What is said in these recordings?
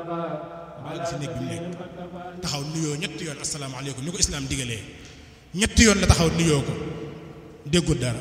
ba àgg si néeg bi mu nekk taxaw nuyoo ñetti yoon asalaamaaleykum ni ko islaam digalee ñetti yoon la taxaw nuyoo ko déggul dara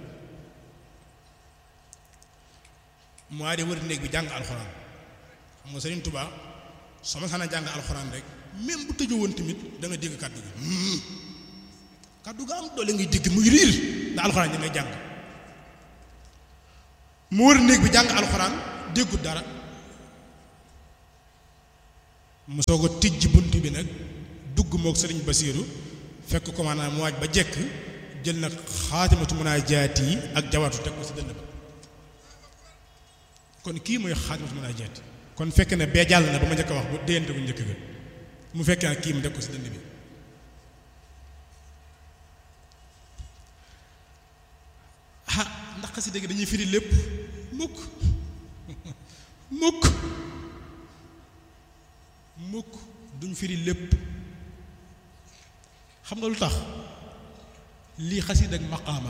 mu waa de wër néeg bi jàng alxuraan xam nga Sëriñ Tuubaa soo ma sana jàng alxuraan rek même bu tëjoo woon tamit da nga dégg kàddu ga am doole ngay dégg muy riir ndax alxuraan ji ngay jàng mu wër néeg bi jàng alxuraan déggul dara mu soog a tijji bunt bi nag dugg mook Sëriñ Basiiru fekk ko maanaam mu waaj ba jekk jël nag xaatimatu munaajaat yi ak jawatu teg ko si dënn ba kon kii mooy xaatimatu munaajaat kon fekk ne bee jàll na ba ma njëkk a wax bu déyante bu njëkk ga mu fekk nag kii mu teg ko si dënn bi ndax xasida gi dañuy firi lépp mukk mukk duñ firi lépp xam nga lu tax lii xasida ak maqaama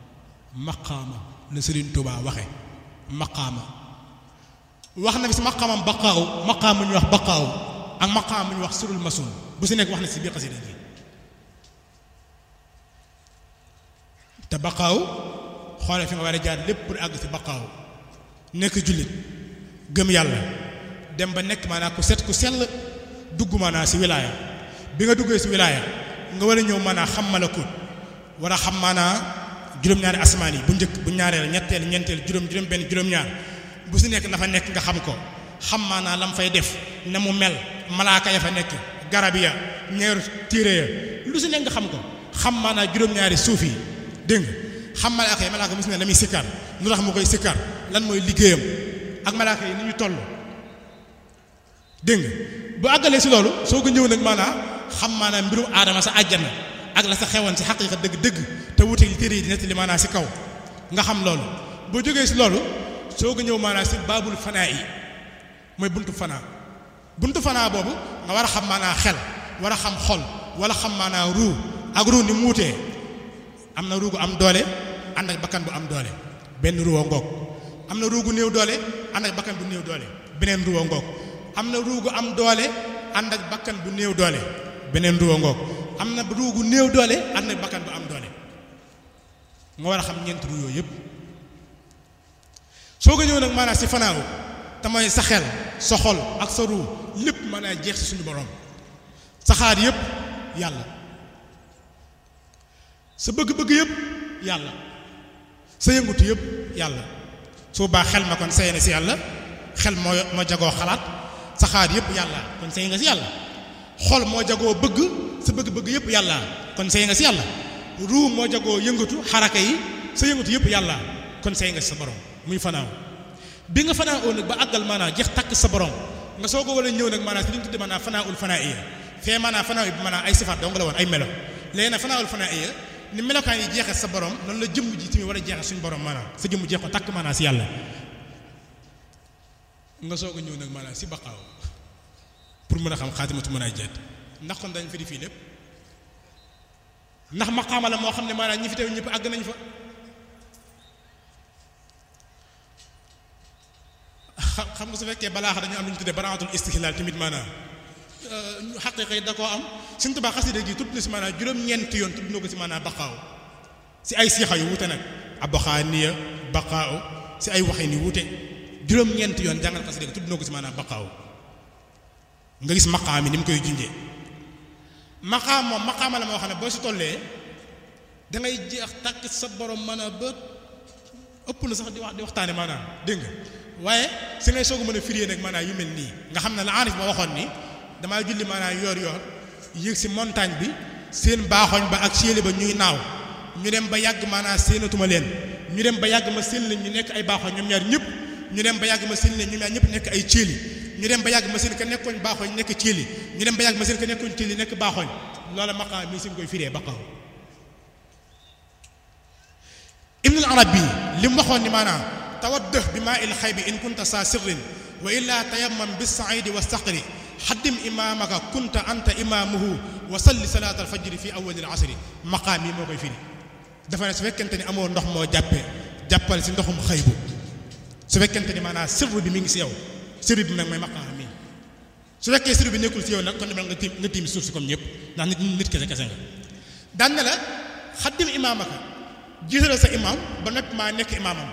la Sëriñ Tuubaa waxe maqaama wax na fi si maqaamam maqaam mu ñu wax baqaaw ak maqaam mu ñu wax surul masun bu si nekk wax na si biir xasida gi te baqaaw xoole fi nga war a jaar lépp pour àgg si baqaaw nekk jullit gëm yàlla dem ba nekk maanaam ku set ku sell dugg maanaam si wilaaya bi nga duggee si wilaaya nga war a ñëw maanaam xam malakut war a xam maanaam juróom-ñaari asmaan yi bu njëkk bu ñaareel ñetteel ñeenteel juróom benn juróom-ñaar bu si nekk dafa nekk nga xam ko xam maanaam lam fay def na mu mel malaaka ya fa nekk garab ya ñeeru téere ya lu si nekk nga xam ko xam maanaam juróom-ñaari suuf yi dégg nga xam malaaka yi malaaka mus ne la muy sikkar lu tax mu koy sikkar lan mooy liggéeyam ak malaaka yi ni ñu toll dégg nga bu àggalee si loolu soo ko ñëw nag maanaam xam maanaam mbirum aadama sa àjjana ak la sa xewoon si xaqiiqa dëgg-dëgg te wute li téere yi di nettali maanaam si kaw nga xam loolu boo jógee si loolu soo ko ñëw maanaam si baabul fanaa yi mooy buntu fanaa boobu nga war a xam maanaam xel war a xam xol wala xam maanaam ruu ak ruu ni mu wutee am na ruu gu am doole ànd ak bakkan bu am doole benn ruwa ngoog am na ruu gu néew doole ànd ak bakkan bu néew doole beneen ruwa ngoog am na ruu gu am doole ànd ak bakkan bu néew doole beneen ruwa ngoog am na ruu gu néew doole ànd ak bakkan bu am doole nga war a xam ñeent ruu yooyu yëpp soo ko ñëw nag maanaam si fanaaw te mooy sa xel sa xol ak sa ruu lépp maanaam jeex si suñu borom sa xaar yëpp yàlla sa bëgg-bëgg yëpp yàlla sa yëngutu yëpp yàlla soo baax xel ma kon sey na si yàlla xel moo jagoo xalaat sa xaar yëpp yàlla kon sey nga si yàlla xol moo jagoo bëgg sa bëgg-bëgg yëpp yàlla kon sey nga si yàlla ruu moo jagoo yëngatu xaraka yi sa yëngatu yëpp yàlla kon sey nga si sa borom muy fanaaw bi nga fanaaw nag ba àggal maanaam jeex takk sa borom nga soo ko war a ñëw nag maanaam si li ñu tudde maanaam fanaaul fanaiya fee maanaam fanaaw bi maanaam ay sifaat dong la woon ay melo léegi nag fanaaul fanaiya ni melokaan yi jeexee sa borom noonu la jëmm ji tamit war a jeexee suñu borom maanaam sa jëmm jeex ko takk maanaam si yàlla nga soog a ñëw nag maanaam si baqaaw pour mën a xam xaatimatu munaajaat ndax kon dañ fi di fii lépp ndax maqaama la moo xam ne maanaam ñi fi teew ñëpp àgg nañ fa xam nga su fekkee balaaxa dañu am lu ñu tuddee baraatul istihlaal tamit maanaam xaqiiqa yi da koo am Sëriñ Tuubaa xasida gi tudd na si maanaam juróom-ñeenti yoon tudd na ko si maanaam baqaaw si ay siixa yu wute nag abxaaniya baqaaw si ay waxin yu wute juróom-ñeenti yoon jàngal xasida gi tudd na ko si maanaam baqaaw nga gis maqaam yi ni mu koy junjee maqaam moom maqaama la moo xam ne boo si tollee da ngay jeex tàkk sa borom maanaam ba ëpp na sax di waxtaane maanaam dégg nga waaye si ngay soog a mën a firiyee nag maanaam yu mel nii nga xam ne la aarif ba waxoon ni damaa julli maanaam yoor yéeg si montagne bi seen baaxoñ ba ak séeli ba ñuy naaw ñu dem ba yàgg maanaam séenatuma leen ñu dem ba yàgg ma seen leen ñu nekk ay baaxoñ ñoom ñaar ñëpp ñu dem ba yàgg ma seen leen ñoom ñaar ñëpp nekk ay céeli ñu dem ba yàgg ma seen ka nekkoon baaxoñ nekk céeli ñu dem ba yàgg ma seen ka nekkoon céeli nekk baaxoñ loola maqaam mi si koy firee baqaaw Ibnul Arabi li mu waxoon ni maanaam tawaddëh bi maa il xaybi in kunta saa sirrin wa illaa tayammam bis saidi wa saqri xaddim imaamaka kunta anta imaamuhu wa salli salaat al fajri fi awwali al asri maqaam yi moo koy firi dafa ne su fekkente ni amoo ndox moo jàppal si ndoxum xëybu su fekkente ni maanaam sirru bi mi ngi si yow sirru bi nag mooy maqaam mi su fekkee sirru bi nekkul ci yow nag kon demal nga tiim suuf si comme ñëpp ndax nit kese nga daan na la xaddim imaamaka jiitalal sa imaam ba noppi maa nekk imaamam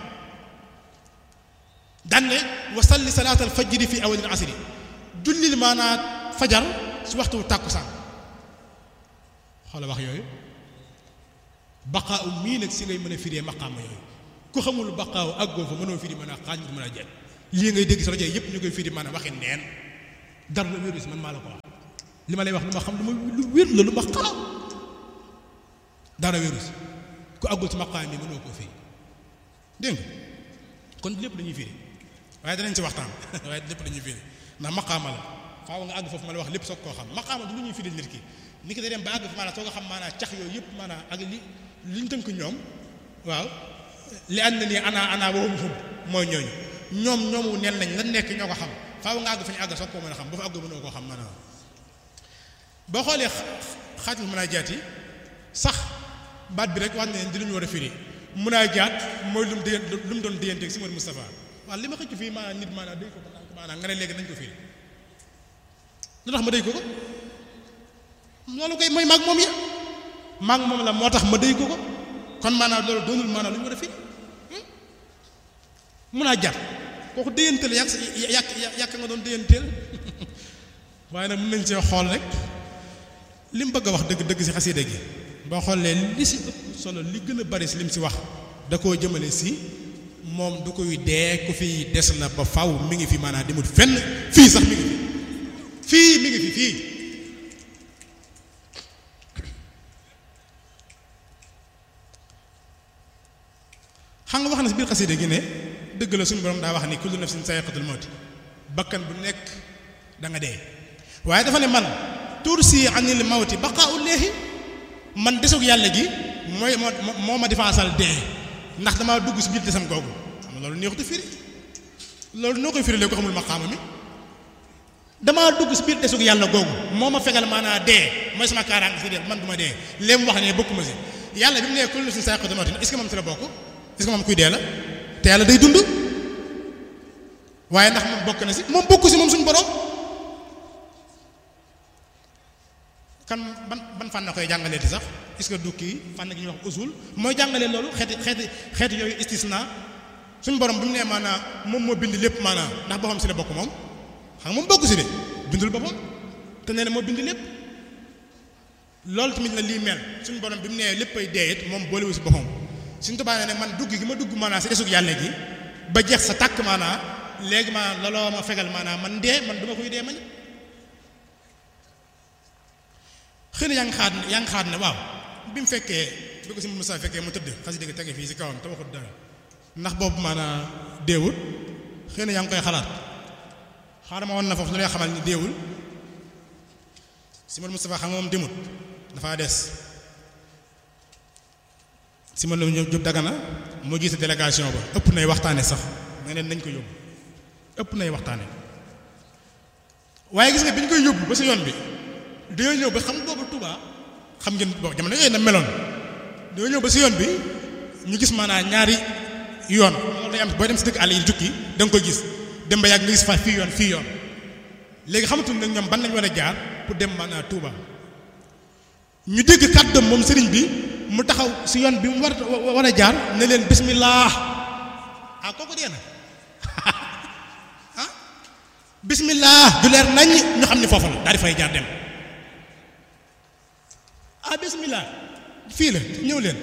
daan ne wa salli salaatal fajri fi awalil asri jullil maanaa fajar si waxtu tàkkusaan xoola wax yooyu baqaaw mii nag si ngay mën a firee maqaama yooyu ku xamul baqaaw àggoo fa mënoo firi mën a xaaj mën a jeex lii ngay dégg sa rajo yëpp ñu koy firi maanaam waxi neen dara la wéru si man maa la ko wax li ma lay wax lu ma xam lu wér la lu ma xam dara wéru si ku àggul ci maqaam mi mënoo koo firi dégg nga kon lépp dañuy firi waaye danañ ci waxtaan waaye lépp dañuy firi ndax maqaama la faaw nga àgg foofu ma la wax lépp soog koo xam maqaama du lu ñuy firi nit ki nit ki day dem ba àgg fa maanaam soo ko xam maanaam cax yooyu yëpp maanaam ak liñ tënk ñoom waaw li ànd na nii ana wowum xum mooy ñoomu neen lañ lan nekk ñoo ko xam faaw nga àgg fa ñu àgg soog koo mën a xam ba fa àgg mënoo koo xam maanaam boo xoolee xaatul munaajaat yi sax baat bi rek wax ne di lu ñu war a firi munaajaat mooy lu mu doon déyanteeg si Mouhamadou Moustapha waaw li ma xëcc fii maanaam nit maanaam day ko maanaam nga ne léegi nañ ko firi lu tax ma day ko loolu koy mooy maag moom ya maag moom la moo tax ma déy ko kon maanaam loolu doonul maanaam lu ñu war a firi munaajaat kooku déyanteel yàq nga doon déyanteel waaye nag mën nañ see xool rek li mu bëgg a wax dëgg si xasida gi boo xoolee li si ëpp solo li gën a bari si lim si wax da koo jëmale si moom du koy dee ku fi des la ba faw mi ngi fi maanaam demut fenn fii sax mi ngi fi mi ngi fi fii xam nga wax na si biir xasida gi ne dëgg la suñu borom daa wax ni kullu nafsin sa'iqatul mawt bakkan bu nekk da nga dee waaye dafa ne man tursi anil mawti baqaa'u leehi man desug yàlla gi mooy moo ma difaasal dee ndax damaa dugg si biir desam googu xam nga loolu neexut a firi loolu noo koy firi léegi ko xamul maqaama mi damaa dugg si biir desug yàlla googu moo ma fegal maanaa dee mooy sama kaaraange si dee man du ma dee léegi mu wax ne bokkuma si yàlla bi mu nee kullu nafsin sa'iqatul mawt est-ce que moom si la bokk est-ce que moom kuy dee la te yàlla day dund waaye ndax moom bokk na si moom bokku si moom suñu borom kan ban fànn na koy jàngalee di sax est-ce que du kii fànn gi ñuy wax usul mooy jàngalee loolu xeeti yooyu istisna suñu borom bi mu nee maanaam moom moo bind lépp maanaam ndax boppam si la bokk moom xam nga moom bokk si de bindul boppam te nee na moo bind lépp loolu tamit la lii mel suñu borom bi mu nee léppay dee it moom boolewu si boppam suñu tubaab ne man dugg gi ma dugg maanaam si desug yàlla gi ba jeex sa tàkk maanaam léegi maanaam looloo ma fegal maanaam man dee man duma koy dee man xëy na yaa ngi xaat ne waaw bi mu fekkee bi ko si Moussa fekkee mu tëdd xasida gi tege fii si kawam te waxut dara ndax boobu maanaam deewul xëy na yaa ngi koy xalaat xaaral ma woon na foofu lu lay xamal ni deewul si man Moustapha xam nga moom demut dafaa des si man la Jóob Dagana moo jiite délégation ba ëpp nay waxtaane sax nga neen nañ ko yóbbu ëpp nay waxtaane waaye gis nga bi ñu koy yóbbu ba si yoon bi dañoo ñëw ba xam boobu Touba xam ngeen boobu jamono yooyu na meloon dañoo ñëw ba si yoon bi ñu gis maanaam ñaari yoon loolu day am booy dem si dëkk àll yi jukki da nga koy gis dem ba yàgg nga gis fa fii yoon léegi xamatuñ nag ñoom ban lañ war a jaar pour dem maanaam Touba ñu dégg kàddoom moom sëriñ bi mu taxaw si yoon bi mu war a jaar ne leen bismillah kooku dee na bismillah du leer nañ ñu xam ne foofu la daal di fay jaar dem bismillah fii la ñëw leen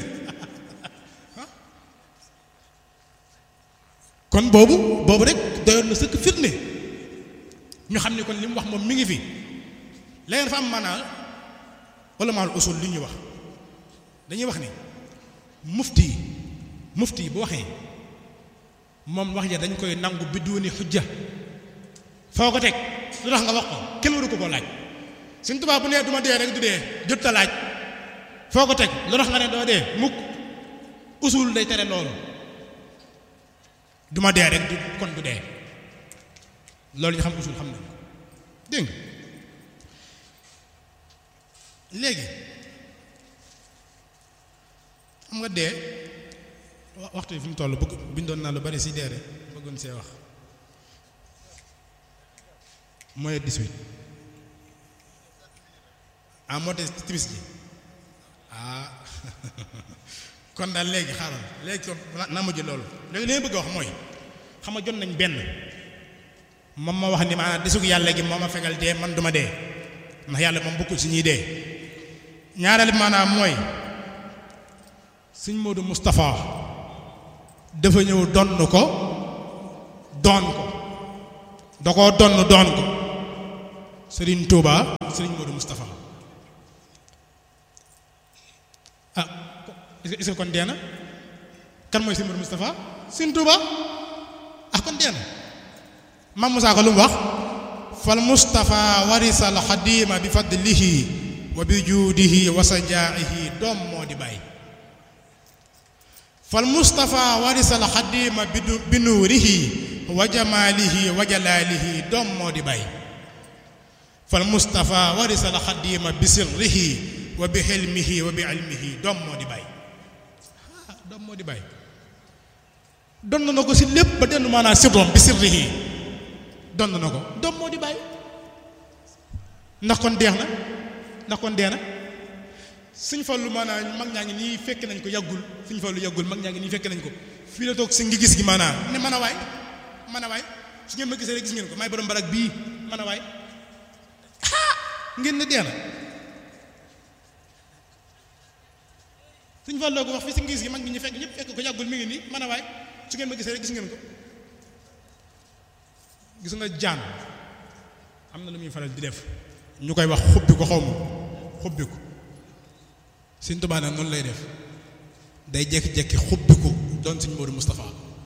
kon boobu rek doyoon na sëkk firnde ñu xam ne kon li mu wax moom mi ngi fi léegi dafa am maanaam ulamaul usul li ñuy wax dañuy wax ni mufti bu waxee moom wax ja dañ koy nangu bidduuni xujja foo ko teg lu tax nga wax ko kenn waru ko laaj Sëñ Tuubaa bu nee du ma dee rek du dee jot ta laaj foo ko teg lu tax nga ne doo dee mukk usul day tere loolu du ma dee rek du kon du dee loolu ñu xam usul xam nañ ko dégg nga léegi xam nga dee waxtu yi fi mu toll bëgg bindoon naa lu bari si dee rek bëggoon see wax mooy 18 ah moo tax timis ji ah kon daal léegi xaaral léegi kon naa mujj loolu léegi li ma bëgg a wax mooy xam nga jot nañ benn moom ma wax ni maanaam desug yàlla gi moo ma fegal dee man duma dee ndax yàlla moom bokkul si ñuy dee ñaareel maanaam mooy sëñ Modou Moustapha dafa ñëw donn ko doon ko da koo doon ko Serigne Touba Serigne Modou Moustapha ah est-ce que kon dee na kan mooy Serigne Modou Moustapha Serigne Touba ah kon dee na Maam Moussa ko lu mu wax fal Moustapha warisal xadima bi fadlihi wa bi juudihi wa sajaa'ihi doom moo di bàyyi fal Moustapha warisal xadima bi nuurihi wa jamaalihi wa jalaalihi doom moo di bàyyi fal Moustapha warisal xadima bi sirrihi wa bi xilmihi wa bi ilmihi doom moo di bàyyi ah doom moo di bàyyi donn na ko si lépp ba dendu maanaam sirrom bi sirrihi donn na ko doom moo di bàyyi ndax kon deex na ndax kon dee na Sëñ Fallu maanaam mag ñaa ngi nii fekk nañ ko yàggul Sëñ Fallu yàggul mag ñaa ngi nii fekk nañ ko fii la toog si ngi gis gi maanaam ne mën a waay su ngeen ma gisee rek gis ngeen ko may borom barak bii mën a waay ngeen ne dee na Sëñ Fallu ko wax fi si ngi gis gi mag ñi ñu fekk ñëpp fekk ko yàggul mi ngi nii mën a waay su ngeen ma gisee rek gis ngeen ko gis nga jaan am na lu muy faral di def ñu koy wax xubbi ko xaw ma xubbi ko Sëñ Tuubaa nag noonu lay def day jekki-jekki xubbi ko doon Sëñ Modou Moustapha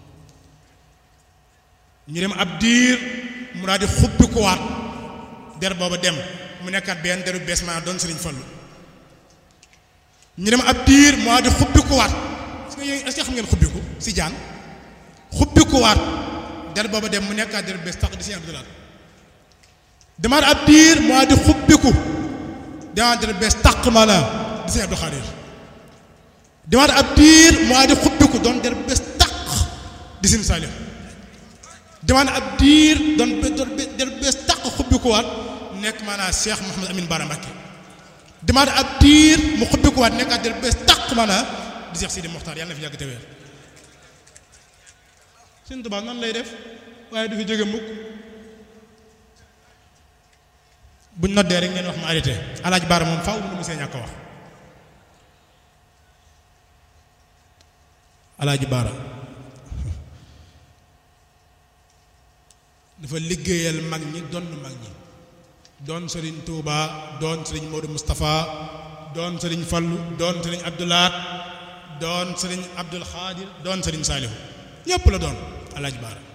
ñu dem ab diir mu daal di xubbi ko waat der booba dem mu nekkaat benn deru bees maa doon Sëriñ Fallu ñu dem ab diir mu daal di xubbi ko waat est-ce que xam ngeen xubbi ko si jaan xubbi ko waat der booba dem mu nekkaat deru bees tax di Sëñ Abdou Lahad demaat ab diir mu daal di xubbi ko demaat deru bees taq ma la di Sëñ Abdou Khadir demaat ab diir mu daal di xubbi ko doon deru bees taq di Sëñ Saliou demaat ab diir doon deru bees taq xubbi ko waat nekk maanaam Cheikh Mouhamed Amine Bara Mbacké demaat ab diir mu xubbi ko waat nekkaat deru bees taq maanaam di Cheikh Sidi Mokhtar yàlla na fi yàgg te wér Sëñ Tuubaa noonu lay def waaye du fi jóge mukk buñ noddee rek ngeen wax ma arrêté Alaaji Baara moom faaw mu see ñàkk a wax Alaaji Baara dafa liggéeyal mag ñi doon mag ñi doon Serigne Touba doon Serigne Modou Moustapha doon Serigne Fallu doon Serigne Abdou Lahad doon Serigne Abdoul Khadir doon Serigne Saliou ñépp la doon Alaaji Baara